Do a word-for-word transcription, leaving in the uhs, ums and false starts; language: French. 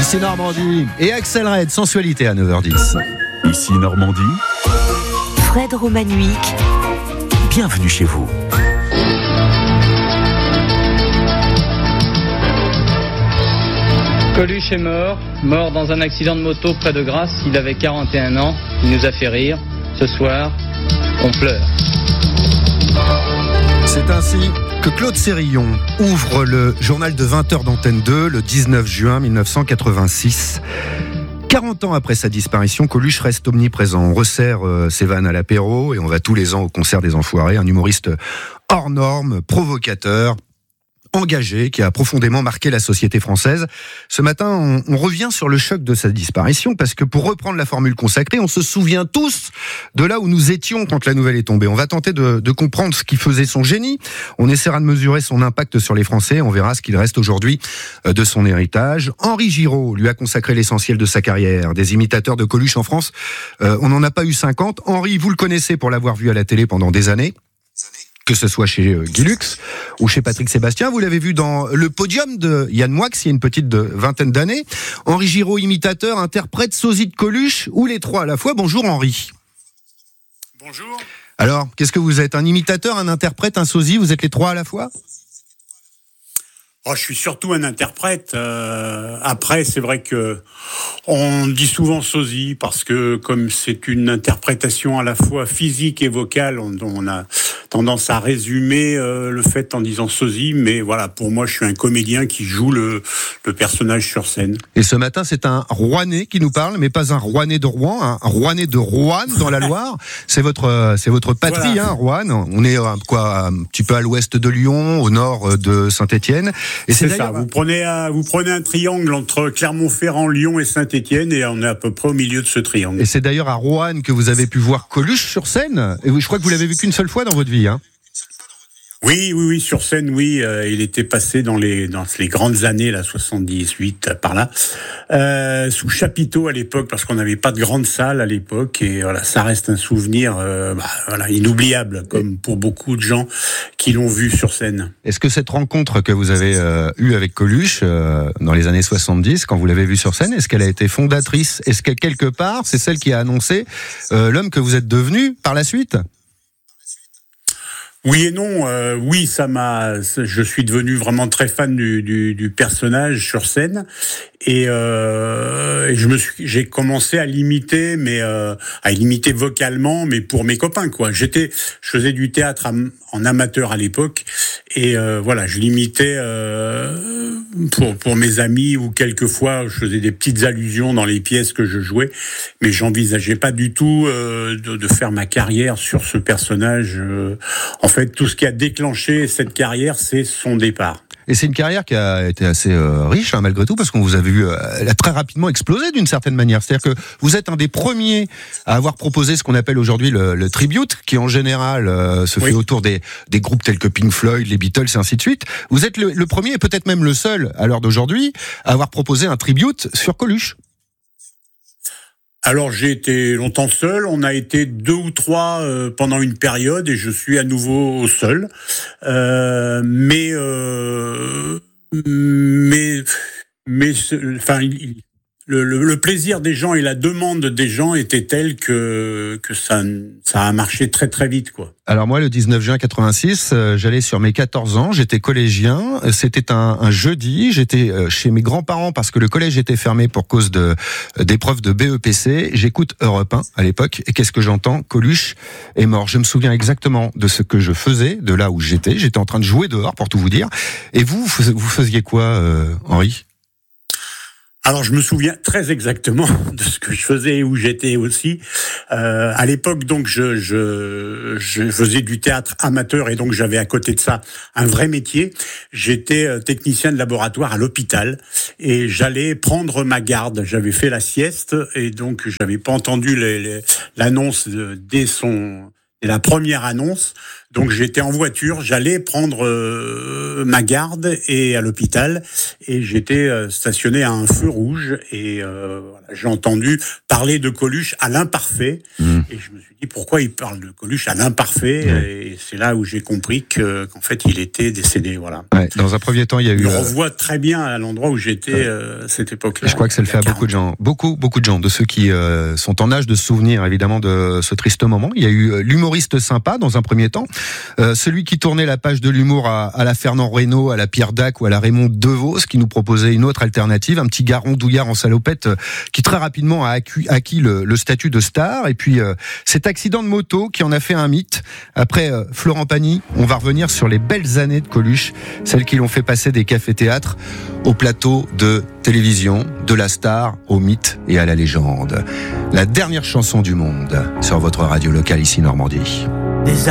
Ici Normandie et Axel Red, sensualité à neuf heures dix. Ici Normandie. Fred Romanovic. Bienvenue chez vous. Coluche est mort, mort dans un accident de moto près de Grasse. Il avait quarante et un ans. Il nous a fait rire. Ce soir, on pleure. C'est ainsi que Claude Sérillon ouvre le journal de vingt heures d'Antenne deux le dix-neuf juin mille neuf cent quatre-vingt-six. quarante ans après sa disparition, Coluche reste omniprésent. On resserre euh, ses vannes à l'apéro et on va tous les ans au concert des Enfoirés. Un humoriste hors norme, provocateur, engagé, qui a profondément marqué la société française. Ce matin, on, on revient sur le choc de sa disparition, parce que pour reprendre la formule consacrée, on se souvient tous de là où nous étions quand la nouvelle est tombée. On va tenter de, de comprendre ce qui faisait son génie. On essaiera de mesurer son impact sur les Français. On verra ce qu'il reste aujourd'hui de son héritage. Henri Giraud lui a consacré l'essentiel de sa carrière. Des imitateurs de Coluche en France, euh, on n'en a pas eu cinquante. Henri, vous le connaissez pour l'avoir vu à la télé pendant des années. Que ce soit chez Guy Lux ou chez Patrick Sébastien. Vous l'avez vu dans Le Podium de Yann Moix, il y a une petite de vingtaine d'années. Henri Giraud, imitateur, interprète, sosie de Coluche, ou les trois à la fois. Bonjour Henri. Bonjour. Alors, qu'est-ce que vous êtes? Un imitateur, un interprète, un sosie? Vous êtes les trois à la fois? Oh, je suis surtout un interprète. Euh, après, c'est vrai que on dit souvent sosie parce que comme c'est une interprétation à la fois physique et vocale, on, on a tendance à résumer euh, le fait en disant sosie. Mais voilà, pour moi, je suis un comédien qui joue le, le personnage sur scène. Et ce matin, c'est un Rouennais qui nous parle, mais pas un Rouennais de Rouen, un Rouennais de Roanne dans la Loire. C'est votre, c'est votre patrie, voilà. hein, Roanne. On est quoi, un petit peu à l'ouest de Lyon, au nord de Saint-Étienne. Et c'est, c'est ça. Vous prenez, un, vous prenez un triangle entre Clermont-Ferrand, Lyon et Saint-Étienne, et on est à peu près au milieu de ce triangle. Et c'est d'ailleurs à Roanne que vous avez pu voir Coluche sur scène. Et je crois que vous l'avez vu qu'une seule fois dans votre vie, hein. Oui, oui, oui, sur scène, oui. Euh, il était passé dans les dans les grandes années, là, soixante-dix-huit, par là, euh, sous chapiteau à l'époque, parce qu'on n'avait pas de grande salle à l'époque, et voilà, ça reste un souvenir, euh, bah, voilà, inoubliable, comme pour beaucoup de gens qui l'ont vu sur scène. Est-ce que cette rencontre que vous avez euh, eue avec Coluche euh, dans les années soixante-dix, quand vous l'avez vu sur scène, est-ce qu'elle a été fondatrice? Est-ce que quelque part, c'est celle qui a annoncé euh, l'homme que vous êtes devenu par la suite? Oui et non. Euh, oui, ça m'a. Je suis devenu vraiment très fan du, du, du personnage sur scène, et, euh, et je me suis, j'ai commencé à l'imiter, mais euh, à l'imiter vocalement, mais pour mes copains, quoi. J'étais, je faisais du théâtre am, en amateur à l'époque, et euh, voilà, je l'imitais euh, pour pour mes amis, ou quelquefois je faisais des petites allusions dans les pièces que je jouais, mais j'envisageais pas du tout euh, de, de faire ma carrière sur ce personnage. Euh, en En fait, tout ce qui a déclenché cette carrière, c'est son départ. Et c'est une carrière qui a été assez euh, riche, hein, malgré tout, parce qu'on vous a vu, euh, elle a très rapidement explosé d'une certaine manière. C'est-à-dire que vous êtes un des premiers à avoir proposé ce qu'on appelle aujourd'hui le, le tribute, qui en général euh, se oui. fait autour des, des groupes tels que Pink Floyd, les Beatles, et ainsi de suite. Vous êtes le, le premier, et peut-être même le seul, à l'heure d'aujourd'hui, à avoir proposé un tribute sur Coluche. Alors j'ai été longtemps seul, on a été deux ou trois euh, pendant une période, et je suis à nouveau seul. Euh, mais euh, mais mais enfin le, le, le plaisir des gens et la demande des gens étaient tels que que ça ça a marché très très vite, quoi. Alors moi, le dix-neuf juin quatre-vingt-six, euh, j'allais sur mes quatorze ans, j'étais collégien, c'était un, un jeudi, j'étais chez mes grands-parents parce que le collège était fermé pour cause de d'épreuves de B E P C. J'écoute Europe un à l'époque, et qu'est-ce que j'entends? Coluche est mort. Je me souviens exactement de ce que je faisais, de là où j'étais. J'étais en train de jouer dehors, pour tout vous dire. Et vous, vous faisiez quoi, euh, Henri? Alors, je me souviens très exactement de ce que je faisais et où j'étais aussi. Euh, à l'époque, donc, je, je, je faisais du théâtre amateur, et donc j'avais à côté de ça un vrai métier. J'étais technicien de laboratoire à l'hôpital, et j'allais prendre ma garde. J'avais fait la sieste, et donc j'avais pas entendu les, les, l'annonce de, dès son... Et la première annonce, Donc j'étais en voiture, j'allais prendre euh, ma garde et à l'hôpital, et j'étais euh, stationné à un feu rouge, et euh, voilà, j'ai entendu parler de Coluche à l'imparfait, mmh. et je me suis dit pourquoi il parle de Coluche à l'imparfait, mmh. et c'est là où j'ai compris que qu'en fait il était décédé. Voilà. Ouais, dans un premier temps, il y a eu. Je euh... revois très bien à l'endroit où j'étais ouais. euh, cette époque-là. Je crois que c'est le fait à beaucoup de gens, beaucoup beaucoup de gens, de ceux qui euh, sont en âge de se souvenir évidemment de ce triste moment. Il y a eu l'humoriste sympa dans un premier temps. Euh, celui qui tournait la page de l'humour à, à la Fernand Reynaud, à la Pierre Dac ou à la Raymond Devos, qui nous proposait une autre alternative, un petit garon douillard en salopette euh, qui très rapidement a acquis, acquis le, le statut de star. Et puis euh, cet accident de moto qui en a fait un mythe. Après euh, Florent Pagny, on va revenir sur les belles années de Coluche, celles qui l'ont fait passer des cafés-théâtres au plateau de télévision, de la star au mythe et à la légende. La dernière chanson du monde sur votre radio locale ici Normandie. Des